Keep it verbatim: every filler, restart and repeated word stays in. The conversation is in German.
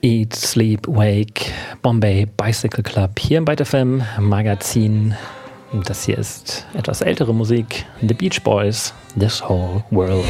Eat, Sleep, Wake, Bombay Bicycle Club hier im Byte F M Magazin. Das hier ist etwas ältere Musik. The Beach Boys, This Whole World.